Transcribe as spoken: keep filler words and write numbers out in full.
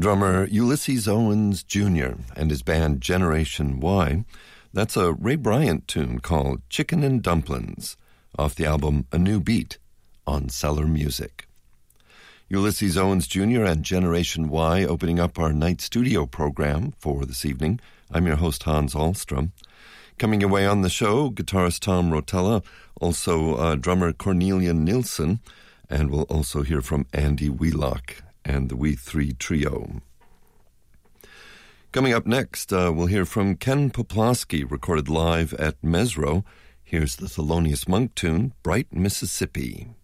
Drummer Ulysses Owens Junior and his band Generation Y. That's a Ray Bryant tune called Chicken and Dumplings off the album A New Beat on Cellar Music. Ulysses Owens Junior and Generation Y opening up our night studio program for this evening. I'm your host, Hans Ahlstrom. Coming away on the show, guitarist Tom Rotella, also uh, drummer Cornelia Nilsson, and we'll also hear from Andy Wheelock and the We Three Trio. Coming up next, uh, we'll hear from Ken Poplawski, recorded live at Mesro. Here's the Thelonious Monk tune, Bright Mississippi.